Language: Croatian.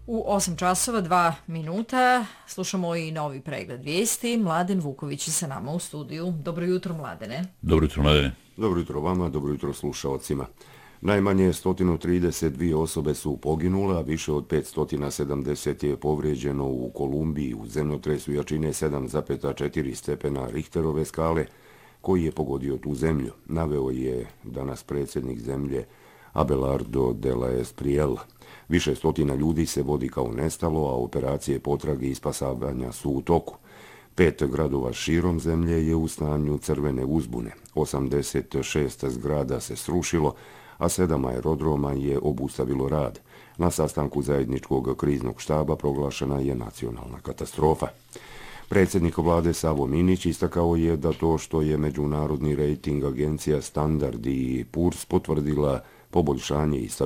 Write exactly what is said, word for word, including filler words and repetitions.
U osam časova dva minuta slušamo i novi pregled vijesti. Mladen Vuković je sa nama u studiju. Dobro jutro, Mladene. Dobro jutro, Mladene. Dobro jutro vama, dobro jutro slušalcima. Najmanje sto trideset dvije osobe su poginule, a više od petsto sedamdeset je povrijeđeno u Kolumbiji u zemljotresu jačine sedam zarez četiri stepena Richterove skale, koji je pogodio tu zemlju. Naveo je danas predsjednik zemlje Abelardo de la Espriella. Više stotina ljudi se vodi kao nestalo, a operacije potrage i spasavanja su u toku. Pet gradova širom zemlje je u stanju crvene uzbune. osamdeset šest zgrada se srušilo, a sedam aerodroma je obustavilo rad. Na sastanku zajedničkog kriznog štaba proglašena je nacionalna katastrofa. Predsjednik vlade Savo Minić istakao je da to što je međunarodni rejting agencija Standard i Poor's potvrdila poboljšanje i stabilizacije